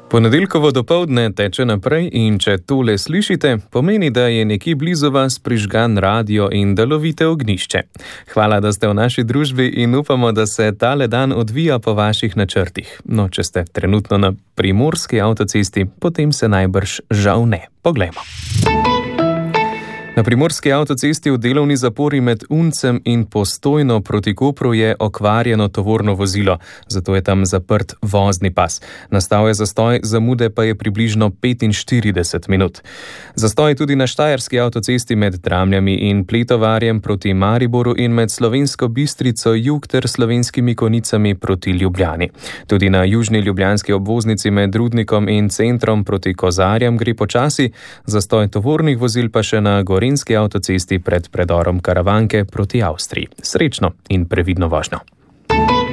Ponedeljkovo dopoldne teče naprej in če tole slišite, pomeni, da je nekje blizu vas prižgan radio in da lovite ognjišče. Hvala, da ste v naši družbi in upamo, da se tale dan odvija po vaših načrtih. No, če ste trenutno na primorski avtocesti, potem se najbrž žal ne. Poglejmo. Na primorski avtocesti v delovni zapori med Uncem in Postojno proti Kopru je okvarjeno tovorno vozilo, zato je tam zaprt vozni pas. Nastal je zastoj, zamude pa je približno 45 minut. Zastoj tudi na štajerski avtocesti med Dramljami in Pletovarjem proti Mariboru in med Slovensko Bistrico jug ter Slovenskimi Konicami proti Ljubljani. Tudi na južni ljubljanski obvoznici med Rudnikom in Centrom proti Kozarjem gre počasi, zastoj tovornih vozil pa še na Gorenjski avtocesti pred predorom Karavanke proti Avstriji. Srečno in previdno vožnjo.